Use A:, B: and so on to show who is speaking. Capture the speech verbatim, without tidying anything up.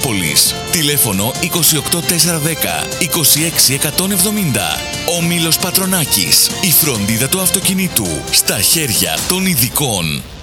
A: Νεάπολης. Τηλέφωνο είκοσι οκτώ τετρακόσια δέκα είκοσι έξι εκατόν εβδομήντα. Όμιλος Πατρονάκης. Η φροντίδα του αυτοκινήτου στα χέρια των ειδικών.